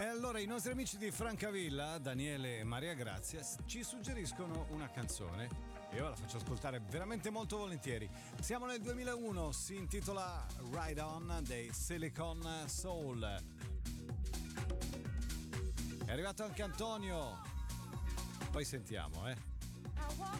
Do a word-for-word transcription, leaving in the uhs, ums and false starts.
E allora i nostri amici di Francavilla, Daniele e Maria Grazia, ci suggeriscono una canzone e io la faccio ascoltare veramente molto volentieri. Siamo nel duemilauno, si intitola Ride On dei Silicon Soul. È arrivato anche Antonio, poi sentiamo, eh.